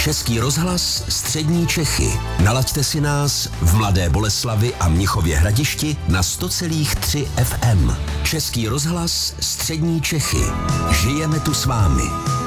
Český rozhlas Střední Čechy. Nalaďte si nás v Mladé Boleslavi a Mnichově Hradišti na 100,3 FM. Český rozhlas Střední Čechy. Žijeme tu s vámi.